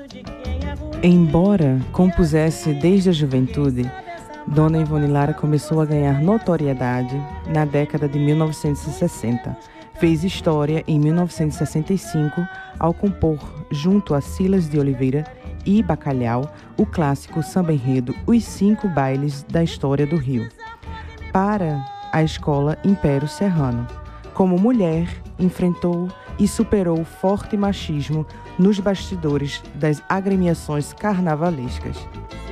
Embora compusesse desde a juventude, Dona Ivone Lara começou a ganhar notoriedade na década de 1960. Fez história em 1965 ao compor, junto a Silas de Oliveira e Bacalhau, o clássico samba-enredo Os 5 Bailes da História do Rio, para a Escola Império Serrano. Como mulher, enfrentou e superou o forte machismo nos bastidores das agremiações carnavalescas.